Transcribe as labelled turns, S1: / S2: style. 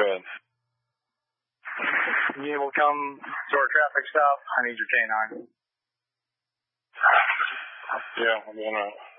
S1: Good.
S2: You will come to our traffic stop. I need your canine.
S1: Yeah, I'm going to.